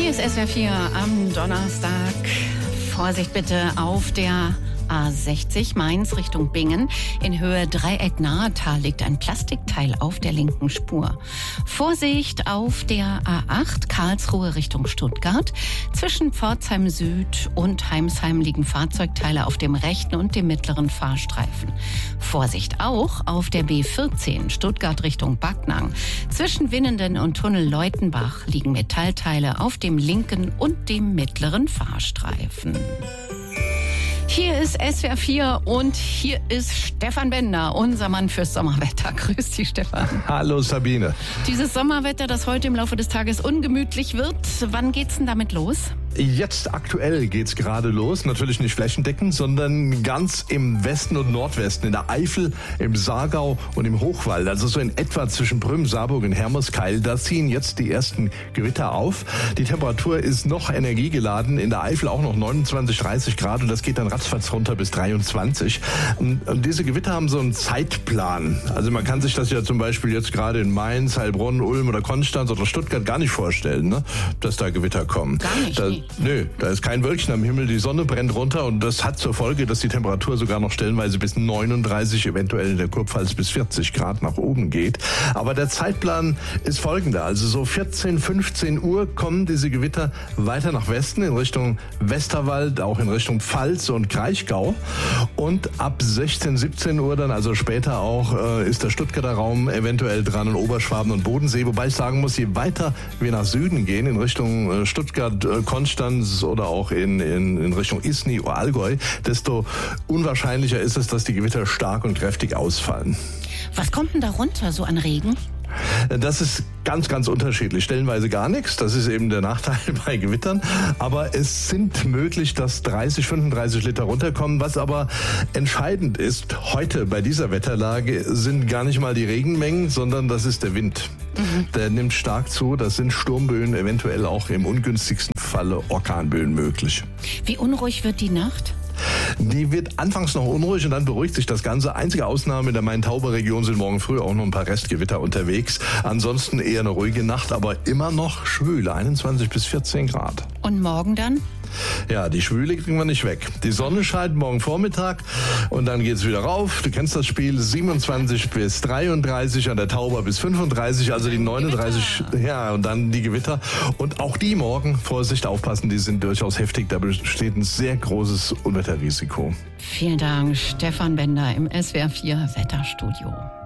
Hier ist SWR 4 am Donnerstag. Vorsicht bitte auf der A60 Mainz Richtung Bingen. In Höhe Dreieck-Nahetal liegt ein Plastikteil auf der linken Spur. Vorsicht auf der A8 Karlsruhe Richtung Stuttgart. Zwischen Pforzheim Süd und Heimsheim liegen Fahrzeugteile auf dem rechten und dem mittleren Fahrstreifen. Vorsicht auch auf der B14 Stuttgart Richtung Backnang. Zwischen Winnenden und Tunnel Leutenbach liegen Metallteile auf dem linken und dem mittleren Fahrstreifen. Hier ist SWR 4 und hier ist Stefan Bender, unser Mann fürs Sommerwetter. Grüß dich, Stefan. Hallo, Sabine. Dieses Sommerwetter, das heute im Laufe des Tages ungemütlich wird, wann geht's denn damit los? Jetzt aktuell geht's gerade los, natürlich nicht flächendeckend, sondern ganz im Westen und Nordwesten, in der Eifel, im Saargau und im Hochwald, also so in etwa zwischen Prüm, Saarburg und Hermeskeil, da ziehen jetzt die ersten Gewitter auf. Die Temperatur ist noch energiegeladen, in der Eifel auch noch 29, 30 Grad und das geht dann ratzfatz runter bis 23. Und diese Gewitter haben so einen Zeitplan. Also man kann sich das ja zum Beispiel jetzt gerade in Mainz, Heilbronn, Ulm oder Konstanz oder Stuttgart gar nicht vorstellen, ne? Dass da Gewitter kommen. Gar nicht. Nö, da ist kein Wölkchen am Himmel, die Sonne brennt runter und das hat zur Folge, dass die Temperatur sogar noch stellenweise bis 39, eventuell in der Kurpfalz bis 40 Grad nach oben geht. Aber der Zeitplan ist folgender, also so 14, 15 Uhr kommen diese Gewitter weiter nach Westen in Richtung Westerwald, auch in Richtung Pfalz und Kraichgau und ab 16, 17 Uhr dann, also später auch, ist der Stuttgarter Raum eventuell dran und Oberschwaben und Bodensee, wobei ich sagen muss, je weiter wir nach Süden gehen, in Richtung Stuttgart, Konstanz oder auch in Richtung Isny oder Allgäu, desto unwahrscheinlicher ist es, dass die Gewitter stark und kräftig ausfallen. Was kommt denn da runter, so an Regen? Das ist ganz, ganz unterschiedlich. Stellenweise gar nichts. Das ist eben der Nachteil bei Gewittern. Aber es sind möglich, dass 30, 35 Liter runterkommen. Was aber entscheidend ist, heute bei dieser Wetterlage sind gar nicht mal die Regenmengen, sondern das ist der Wind. Der nimmt stark zu. Das sind Sturmböen, eventuell auch im ungünstigsten Falle Orkanböen möglich. Wie unruhig wird die Nacht? Die wird anfangs noch unruhig und dann beruhigt sich das Ganze. Einzige Ausnahme in der Main-Tauber-Region sind morgen früh auch noch ein paar Restgewitter unterwegs. Ansonsten eher eine ruhige Nacht, aber immer noch schwül, 21 bis 14 Grad. Und morgen dann? Ja, die Schwüle kriegen wir nicht weg. Die Sonne scheint morgen Vormittag und dann geht's wieder rauf. Du kennst das Spiel, 27 bis 33, an der Tauber bis 35, also die 39, ja, und dann die Gewitter. Und auch die morgen, Vorsicht, aufpassen, die sind durchaus heftig. Da besteht ein sehr großes Unwetterrisiko. Vielen Dank, Stefan Bender im SWR 4 Wetterstudio.